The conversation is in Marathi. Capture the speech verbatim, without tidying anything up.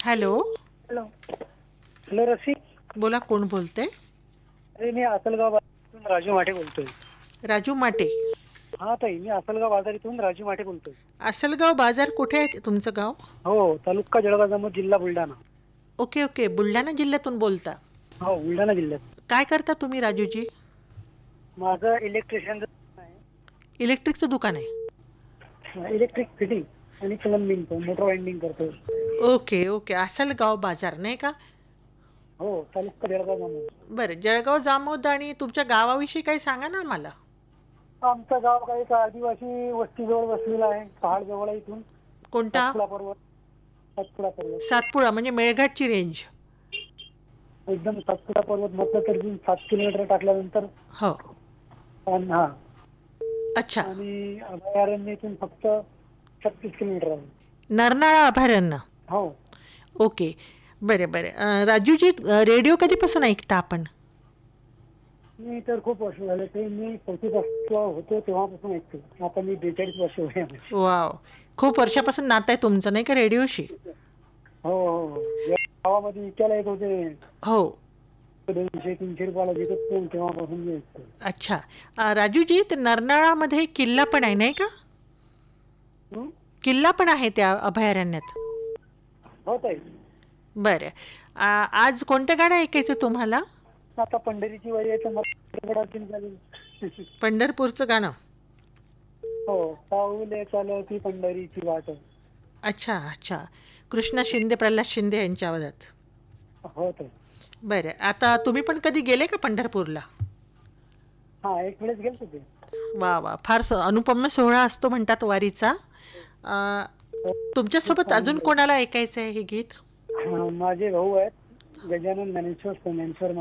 हॅलो. हॅलो. हॅलो रसिक. बोला, कोण बोलते? अरे मी आसलगाव बाजारातून राजू माटे बोलतोय. राजू माटे. हा ताई, मी आसलगाव बाजारातून राजू माटे बोलतोय. आसलगाव बाजार कुठे आहे तुमचं गाव? हो, तालुका जळगाव जामोद, जिल्हा बुलढाणा. ओके ओके, बुलढाणा जिल्ह्यातून बोलता. हो, बुलढाणा जिल्ह्यात. काय करता तुम्ही राजूजी? माझं इलेक्ट्रिशियनचं दुकान इलेक्ट्रिकचं दुकान आहे. आहे. इलेक्ट्रिक फिटिंग आणि प्लंबिंगचं, मोटर वाइंडिंग करतो. ओके ओके, आसलगाव बाजार नाही का? हो, तालुका जळगाव जामोद. बरं, जळगाव जामोद आणि तुमच्या गावाविषयी काही सांगा ना मला. आमचं गाव काही का आदिवासी वस्तीजवळ वसलेलं आहे. पहाड जवळ आहे इथून. कोणता? सातपुडा पर्वत. सातपुडा पर्वत. सातपुडा म्हणजे मेळघाटची रेंज. एकदम सातपुडा पर्वत म्हटलं तर सात किलोमीटर टाकल्यानंतर. हो. आणि हा अच्छा. आणि अभयारण्य इथून फक्त छत्तीस किलोमीटर आहे. नरनाळा अभयारण्य. हो. ओके, बरं बरं. अं, राजूजी, अं, रेडिओ कधीपासून ऐकता आपण? मी तर खूप वर्ष झाले. ते मी चौथी वर्ष होतो तेव्हापासून ऐकतो. आता मी बेचाळीस वर्ष वय आहे. वाव, खूप वर्षापासून नातं आहे तुमचं नाही का रेडिओशी? हो हो हो. या गावामध्ये विकायला येत होते. हो. दोनशे तीनशे रुपयाला विकत होते, तेव्हापासून मी ऐकतो. अच्छा. अं, राजूजी, ते नरनाळामध्ये किल्ला पण आहे नाही का? हं? किल्ला पण आहे त्या अभयारण्यात. हो ताई. बरं. आ, आज कोणतं गाणं ऐकायचं तुम्हाला? आता पंढरीची वारी आहे तर मला चालेल. पंढरपूरचं गाणं. हो, पाऊले चालती पंढरीची वाट. अच्छा अच्छा, कृष्णा शिंदे, प्रल्हाद शिंदे यांच्या आवाजात. हो ताई. बरं, आता तुम्ही पण कधी गेले का पंढरपूरला? हा, एक वेळेस गेलतो ते. वा वा, फार स अनुपम्य सोहळा असतो म्हणतात वारीचा. अं, हो, खूप तुमच्यासोबत अजून आनंद आहे. कोणाला ऐकायचं आहे हे गीत? हा, माझे भाऊ आहेत गजानन ज्ञानेश्वर ज्ञानेश्वर